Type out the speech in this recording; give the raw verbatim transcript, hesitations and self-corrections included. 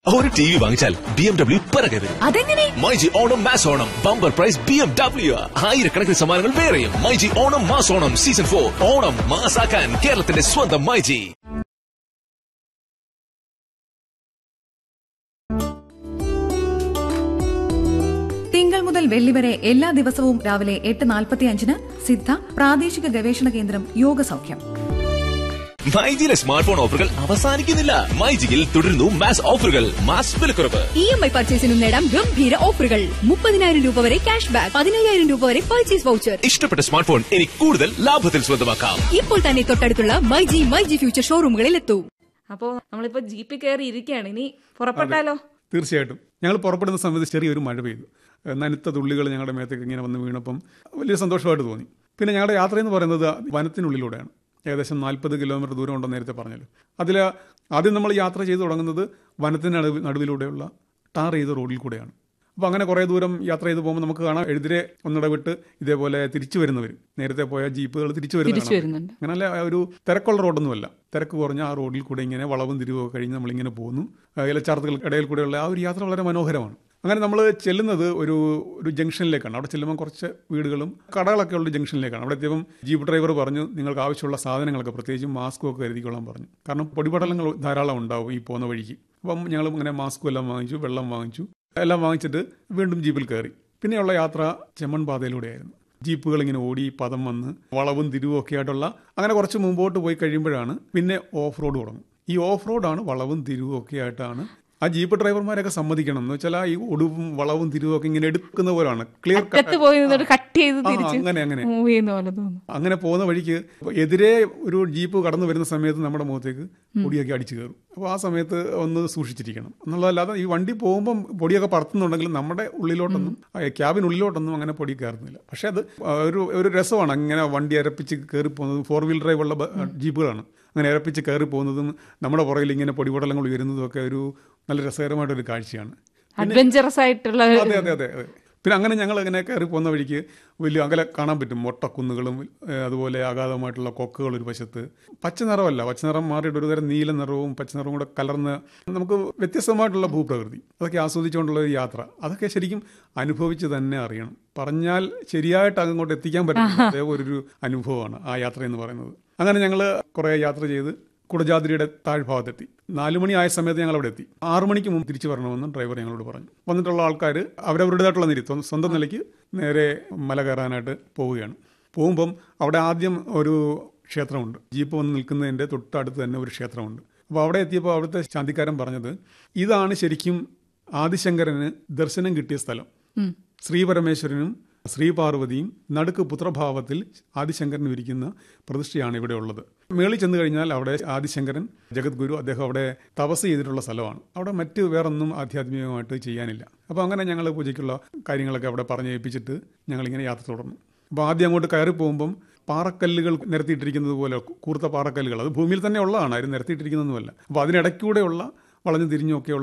ഒരു T V വാങ്ങിച്ചാൽ B M W പിറകെ വരും. അതെങ്ങനെ? MyG Onam mass Onam bumper prize B M W. ആയിരക്കണക്കിന് സമ്മാനങ്ങൾ വേറെയും. MyG Onam mass Onam season four. Onam മാസാക്കാൻ കേരളത്തിന്റെ സ്വന്തം മൈജി. തിങ്കൾ മുതൽ വെള്ളി വരെ എല്ലാ ദിവസവും രാവിലെ എട്ട് നാൽപ്പത്തി അഞ്ചിന് സിദ്ധ പ്രാദേശിക ഗവേഷണ കേന്ദ്രം യോഗ സൗഖ്യം. മൈജിയിലെ സ്മാർട്ട് ഫോൺ ഓഫറുകൾ അവസാനിക്കുന്നില്ല. മൈജിയിൽ തുടരുന്നു മാസ് ഓഫറുകൾ. മാസ് വിലക്കുറവ്. ഇ എം ഐ പർച്ചേസിനും നേടാം ഗംഭീര ഓഫറുകൾ. മുപ്പതിനായിരം രൂപ വരെ ക്യാഷ് ബാക്ക്, പതിനയ്യായിരം രൂപ വരെ പർച്ചേസ് വൗച്ചർ. ഇഷ്ടപ്പെട്ട സ്മാർട്ട് ഫോൺ ഇനി കൂടുതൽ ലാഭത്തിൽ സ്വന്തമാക്കാം. ഇപ്പോൾ തന്നെ തൊട്ടടുത്തുള്ള മൈജി മൈജി ഫ്യൂച്ചർ ഷോറൂമുകളിൽ എത്തൂ. അപ്പോ നമ്മളിപ്പോ ജീപ്പിൽ കയറി ഇരിക്കുകയാണ്, ഇനി പുറപ്പെട്ടാലോ? തീർച്ചയായിട്ടും. ഞങ്ങൾ പുറപ്പെടുന്ന സമയത്ത് ചെറിയൊരു മഴ പെയ്തു. നനുത്ത തുള്ളികൾ ഞങ്ങളുടെ മേത്തേക്ക് ഇങ്ങനെ വന്ന് വീണപ്പം വലിയ സന്തോഷമായിട്ട് തോന്നി. പിന്നെ ഞങ്ങളുടെ യാത്രയെന്ന് പറയുന്നത് വനത്തിനുള്ളിലൂടെയാണ്. ഏകദേശം നാൽപ്പത് കിലോമീറ്റർ ദൂരം ഉണ്ടെന്ന് നേരത്തെ പറഞ്ഞല്ലോ. അതിൽ ആദ്യം നമ്മൾ യാത്ര ചെയ്ത് തുടങ്ങുന്നത് വനത്തിന് നടുവ് നടുവിലൂടെയുള്ള ടാർ ചെയ്ത റോഡിൽ കൂടെയാണ്. അപ്പോൾ അങ്ങനെ കുറേ ദൂരം യാത്ര ചെയ്ത് പോകുമ്പോൾ നമുക്ക് കാണാം എഴുതിരെ ഒന്നിടവിട്ട് ഇതേപോലെ തിരിച്ചു വരുന്നവർ, നേരത്തെ പോയ ജീപ്പുകൾ തിരിച്ചു വരുന്നുണ്ട്. അങ്ങനല്ല, ഒരു തിരക്കുള്ള റോഡൊന്നുമല്ല, തിരക്ക് കുറഞ്ഞ ആ റോഡിൽ കൂടെ ഇങ്ങനെ വളവും തിരിവൊക്കെ കഴിഞ്ഞ് നമ്മളിങ്ങനെ പോകുന്നു. ഇലച്ചാർത്തുകൾ ഇടയിൽ കൂടെയുള്ള ആ ഒരു യാത്ര വളരെ മനോഹരമാണ്. അങ്ങനെ നമ്മൾ ചെല്ലുന്നത് ഒരു ഒരു ജംഗ്ഷനിലേക്കാണ്. അവിടെ ചെല്ലുമ്പോൾ കുറച്ച് വീടുകളും കടകളൊക്കെ ഉള്ള ജംഗ്ഷനിലേക്കാണ്. അവിടെ എത്തിയപ്പം ജീപ്പ് ഡ്രൈവർ പറഞ്ഞു, നിങ്ങൾക്ക് ആവശ്യമുള്ള സാധനങ്ങളൊക്കെ പ്രത്യേകിച്ചും മാസ്കും ഒക്കെ കരുതിക്കൊള്ളാൻ പറഞ്ഞു. കാരണം പൊടിപടലങ്ങൾ ധാരാളം ഉണ്ടാവും ഈ പോകുന്ന വഴിക്ക്. അപ്പം ഞങ്ങൾ ഇങ്ങനെ മാസ്കും എല്ലാം വാങ്ങിച്ചു, വെള്ളം വാങ്ങിച്ചു, എല്ലാം വാങ്ങിച്ചിട്ട് വീണ്ടും ജീപ്പിൽ കയറി. പിന്നെയുള്ള യാത്ര ചെമ്മൺ പാതയിലൂടെയായിരുന്നു. ജീപ്പുകൾ ഇങ്ങനെ ഓടി പദം വന്ന് വളവും തിരിവും ഒക്കെ ആയിട്ടുള്ള അങ്ങനെ കുറച്ച് മുമ്പോട്ട് പോയി കഴിയുമ്പോഴാണ് പിന്നെ ഓഫ് റോഡ് തുടങ്ങും. ഈ ഓഫ് റോഡാണ് വളവും തിരിവും ഒക്കെ ആയിട്ടാണ്. ആ ജീപ്പ് ഡ്രൈവർമാരൊക്കെ സമ്മതിക്കണം എന്ന് വെച്ചാൽ ഈ ഒടുവും വളവും തിരിവും ഒക്കെ ഇങ്ങനെ എടുക്കുന്ന പോലാണ്. ക്ലിയർ കട്ട് അങ്ങനെ അങ്ങനെ അങ്ങനെ പോകുന്ന വഴിക്ക് എതിരെ ഒരു ജീപ്പ് കടന്നു വരുന്ന സമയത്ത് നമ്മുടെ മുഖത്തേക്ക് പൊടിയൊക്കെ അടിച്ചു കയറും. അപ്പോൾ ആ സമയത്ത് ഒന്ന് സൂക്ഷിച്ചിരിക്കണം എന്നുള്ളതല്ലാതെ ഈ വണ്ടി പോകുമ്പം പൊടിയൊക്കെ പറത്തുന്നുണ്ടെങ്കിലും നമ്മുടെ ഉള്ളിലോട്ടൊന്നും ക്യാബിനുള്ളിലോട്ടൊന്നും അങ്ങനെ പൊടി കയറുന്നില്ല. പക്ഷെ അത് ഒരു ഒരു രസമാണ്. അങ്ങനെ വണ്ടി അരപ്പിച്ച് കയറി പോകുന്നത് ഫോർ വീൽ ഡ്രൈവ് ഉള്ള ജീപ്പുകളാണ്. അങ്ങനെ ഇറപ്പിച്ച് കയറി പോകുന്നതും നമ്മുടെ പുറകിൽ ഇങ്ങനെ പൊടിപടലങ്ങൾ ഉയരുന്നതും ഒക്കെ ഒരു നല്ല രസകരമായിട്ടൊരു കാഴ്ചയാണ്. അഡ്വഞ്ചറസ് ആയിട്ടുള്ള. അതെ അതെ അതെ അതെ. പിന്നെ അങ്ങനെ ഞങ്ങൾ ഇങ്ങനെ കയറി പോകുന്ന വഴിക്ക് വലിയ അകലെ കാണാൻ പറ്റും മൊട്ടക്കുന്നുകളും അതുപോലെ അഗാധമായിട്ടുള്ള കൊക്കുകൾ ഒരു വശത്ത്. പച്ച നിറമല്ല, പച്ച നിറം മാറിയിട്ട് ഒരു തരം നീല നിറവും പച്ച നിറവും കൂടെ കലർന്ന് നമുക്ക് വ്യത്യസ്തമായിട്ടുള്ള ഭൂപ്രകൃതി അതൊക്കെ ആസ്വദിച്ചുകൊണ്ടുള്ള ഒരു യാത്ര. അതൊക്കെ ശരിക്കും അനുഭവിച്ച് തന്നെ അറിയണം. പറഞ്ഞാൽ ശരിയായിട്ട് അങ്ങോട്ട് എത്തിക്കാൻ പറ്റുന്ന അതേപോലെ ഒരു അനുഭവമാണ് ആ യാത്ര എന്ന് പറയുന്നത്. അങ്ങനെ ഞങ്ങൾ കുറേ യാത്ര ചെയ്ത് കുടജാദ്രിയുടെ താഴ്ഭാഗത്തെത്തി. നാലു മണി ആയ സമയത്ത് ഞങ്ങൾ അവിടെ എത്തി. ആറു മണിക്ക് മുമ്പ് തിരിച്ചു വരണമെന്ന് ഡ്രൈവർ ഞങ്ങളോട് പറഞ്ഞു. വന്നിട്ടുള്ള ആൾക്കാർ അവരവരുടേതായിട്ടുള്ള നിരി സ്വന്തം നിലയ്ക്ക് നേരെ മല കയറാനായിട്ട് പോവുകയാണ്. പോകുമ്പം അവിടെ ആദ്യം ഒരു ക്ഷേത്രമുണ്ട്. ജീപ്പ് വന്ന് നിൽക്കുന്നതിൻ്റെ തൊട്ടടുത്ത് തന്നെ ഒരു ക്ഷേത്രമുണ്ട്. അപ്പോൾ അവിടെ എത്തിയപ്പോൾ അവിടുത്തെ ശാന്തിക്കാരൻ പറഞ്ഞത്, ഇതാണ് ശരിക്കും ആദിശങ്കരന് ദർശനം കിട്ടിയ സ്ഥലം. ശ്രീപരമേശ്വരനും ശ്രീപാർവതിയും നടുക്ക് പുത്രഭാവത്തിൽ ആദിശങ്കരൻ ഇരിക്കുന്ന പ്രതിഷ്ഠയാണ് ഇവിടെ ഉള്ളത്. മേളിൽ ചെന്ന് കഴിഞ്ഞാൽ അവിടെ ആദിശങ്കരൻ ജഗദ്ഗുരു അദ്ദേഹം അവിടെ തപസ് ചെയ്തിട്ടുള്ള സ്ഥലമാണ്. അവിടെ മറ്റ് വേറൊന്നും ആധ്യാത്മികമായിട്ട് ചെയ്യാനില്ല. അപ്പോൾ അങ്ങനെ ഞങ്ങൾ പൂജയ്ക്കുള്ള കാര്യങ്ങളൊക്കെ അവിടെ പറഞ്ഞേൽപ്പിച്ചിട്ട് ഞങ്ങളിങ്ങനെ യാത്ര തുടർന്നു. അപ്പോൾ ആദ്യം അങ്ങോട്ട് കയറി പോകുമ്പം പാറക്കല്ലുകൾ നിരത്തിയിട്ടിരിക്കുന്നത് പോലെ കൂർത്ത പാറക്കല്ലുകൾ, അത് ഭൂമിയിൽ തന്നെ ഉള്ളതാണ്, ആരും നിരത്തിയിട്ടിരിക്കുന്നതൊന്നുമല്ല. അപ്പോൾ അതിനിടയ്ക്കൂടെയുള്ള വളഞ്ഞു തിരിഞ്ഞൊക്കെയുള്ള